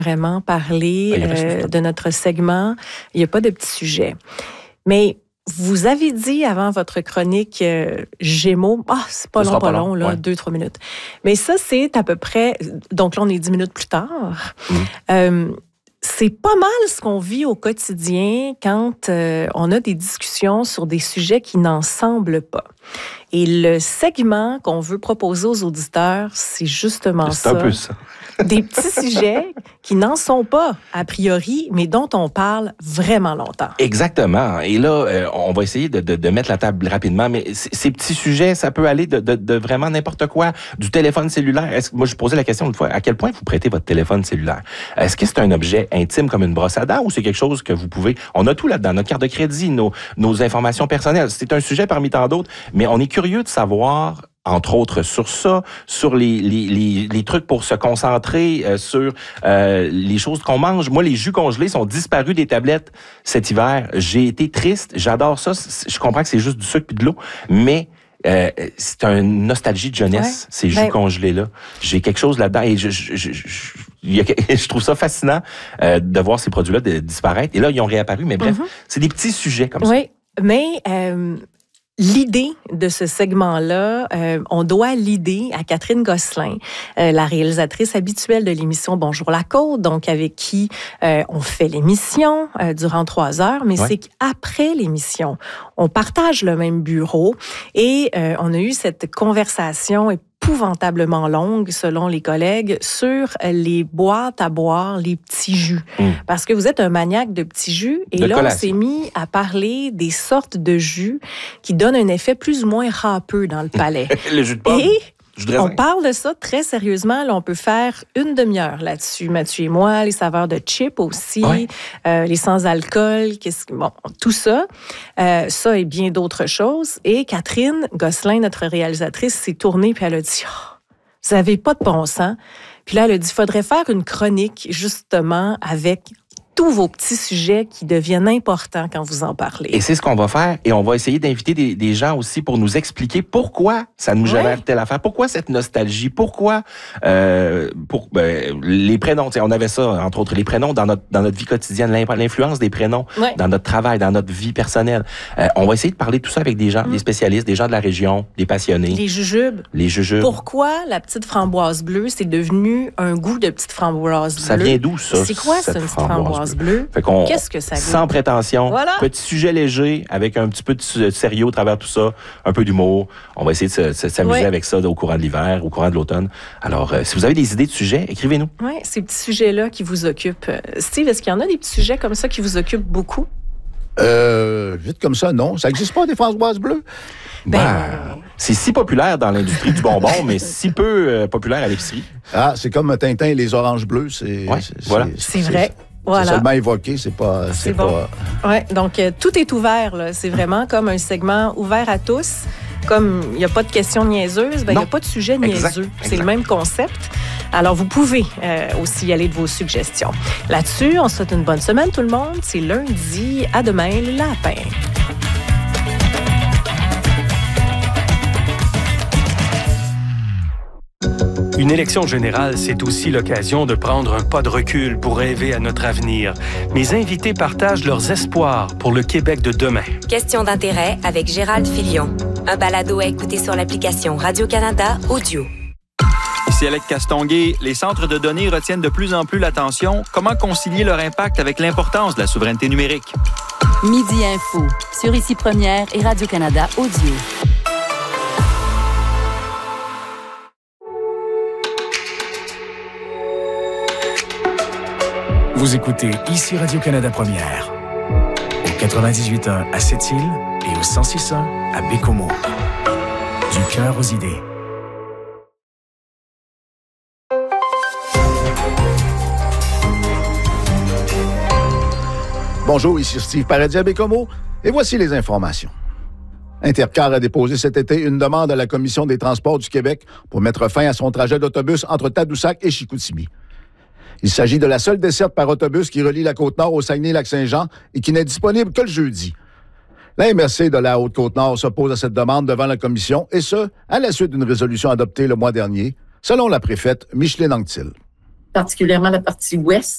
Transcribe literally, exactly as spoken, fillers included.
vraiment parler Ben, il reste euh, du temps. de notre segment. Il n'y a pas de petits sujets. Mais vous avez dit avant votre chronique euh, Gémeaux, ah, c'est pas Ça long, sera pas pas long, long, là, ouais. deux, trois minutes. Mais ça, c'est à peu près, donc là, on est dix minutes plus tard. Mmh. Euh, c'est pas mal ce qu'on vit au quotidien quand euh, on a des discussions sur des sujets qui n'en semblent pas. Et le segment qu'on veut proposer aux auditeurs, c'est justement C'est ça. un peu ça. Des petits sujets qui n'en sont pas, a priori, mais dont on parle vraiment longtemps. Exactement. Et là, euh, on va essayer de, de, de mettre la table rapidement, mais c- ces petits sujets, ça peut aller de, de, de vraiment n'importe quoi, du téléphone cellulaire. Est-ce que, moi, je posais la question une fois, à quel point vous prêtez votre téléphone cellulaire? Est-ce que c'est un objet intime comme une brosse à dents ou c'est quelque chose que vous pouvez... On a tout là-dedans, notre carte de crédit, nos, nos informations personnelles. C'est un sujet parmi tant d'autres, mais on est curieux de savoir... entre autres sur ça, sur les, les, les, les trucs pour se concentrer, euh, sur euh, les choses qu'on mange. Moi, les jus congelés sont disparus des tablettes cet hiver. J'ai été triste, j'adore ça. Je comprends que c'est juste du sucre et de l'eau, mais euh, c'est une nostalgie de jeunesse, Ouais. ces jus Ben... congelés-là. J'ai quelque chose là-dedans et je, je, je, je, il y a, je trouve ça fascinant euh, de voir ces produits-là de, disparaître. Et là, ils ont réapparu, mais bref, mm-hmm. c'est des petits sujets comme oui, ça. Oui, mais... Euh... L'idée de ce segment-là, euh, on doit l'idée à Catherine Gosselin, euh, la réalisatrice habituelle de l'émission Bonjour la Côte, donc avec qui euh, on fait l'émission euh, durant trois heures, mais ouais. c'est qu'après l'émission, on partage le même bureau et euh, on a eu cette conversation épouvantablement longue, selon les collègues, sur les boîtes à boire, les petits jus. Mmh. Parce que vous êtes un maniaque de petits jus. Et de là, collation. On s'est mis à parler des sortes de jus qui donnent un effet plus ou moins râpeux dans le palais. Le jus de pomme. Et on parle de ça très sérieusement. Là, on peut faire une demi-heure là-dessus, Mathieu et moi, les saveurs de chips aussi, ouais. euh, les sans-alcool, qu'est-ce... bon, tout ça. Euh, ça et bien d'autres choses. Et Catherine Gosselin, notre réalisatrice, s'est tournée puis elle a dit oh, « Vous n'avez pas de bon sens. » Puis là, elle a dit « Il faudrait faire une chronique justement avec... » tous vos petits sujets qui deviennent importants quand vous en parlez. Et c'est ce qu'on va faire. Et on va essayer d'inviter des, des gens aussi pour nous expliquer pourquoi ça nous génère ouais. telle affaire. Pourquoi cette nostalgie? Pourquoi euh, pour, ben, les prénoms? On avait ça, entre autres, les prénoms dans notre, dans notre vie quotidienne, l'influence des prénoms ouais. dans notre travail, dans notre vie personnelle. Euh, on va essayer de parler de tout ça avec des gens, mmh. des spécialistes, des gens de la région, des passionnés. Les jujubes. Les jujubes. Pourquoi la petite framboise bleue, c'est devenu un goût de petite framboise bleue? Ça vient d'où, ça? C'est quoi, cette, cette framboise, framboise bleue? Fait qu'on, Qu'est-ce que ça goûte? Sans prétention, voilà. Petit sujet léger, avec un petit peu de sérieux au travers de tout ça, un peu d'humour. On va essayer de se, de s'amuser oui. avec ça au courant de l'hiver, au courant de l'automne. Alors, euh, si vous avez des idées de sujets, écrivez-nous. Oui, ces petits sujets-là qui vous occupent. Steve, est-ce qu'il y en a des petits sujets comme ça qui vous occupent beaucoup? Euh, vite comme ça, non. Ça n'existe pas, des framboises bleues? Ben, ben, c'est si populaire dans l'industrie du bonbon, mais si peu euh, populaire à l'épicerie. Ah, c'est comme Tintin et les oranges bleues. C'est, ouais, c'est, voilà. c'est, c'est vrai. Voilà. C'est seulement évoqué, c'est pas... C'est, c'est bon. pas... Ouais, donc, euh, tout est ouvert, là. C'est vraiment comme un segment ouvert à tous. Comme il n'y a pas de questions niaiseuses, ben, il n'y a pas de sujet niaiseux. Exact, c'est exact. Le même concept. Alors, vous pouvez euh, aussi y aller de vos suggestions. Là-dessus, on se souhaite une bonne semaine, tout le monde. C'est lundi. À demain, le lapin. Une élection générale, c'est aussi l'occasion de prendre un pas de recul pour rêver à notre avenir. Mes invités partagent leurs espoirs pour le Québec de demain. Question d'intérêt avec Gérald Filion. Un balado à écouter sur l'application Radio-Canada Audio. Ici Alec Castonguay, les centres de données retiennent de plus en plus l'attention. Comment concilier leur impact avec l'importance de la souveraineté numérique? Midi Info, sur Ici Première et Radio-Canada Audio. Vous écoutez Ici Radio-Canada Première, au quatre-vingt-dix-huit point un à Sept-Îles et au cent six point un à Bécomo. Du cœur aux idées. Bonjour, ici Steve Paradis à Bécomo, et voici les informations. Intercar a déposé cet été une demande à la Commission des transports du Québec pour mettre fin à son trajet d'autobus entre Tadoussac et Chicoutimi. Il s'agit de la seule desserte par autobus qui relie la Côte-Nord au Saguenay-Lac-Saint-Jean et qui n'est disponible que le jeudi. La M R C de la Haute-Côte-Nord s'oppose à cette demande devant la Commission, et ce, à la suite d'une résolution adoptée le mois dernier, selon la préfète Micheline Anctil. Particulièrement la partie ouest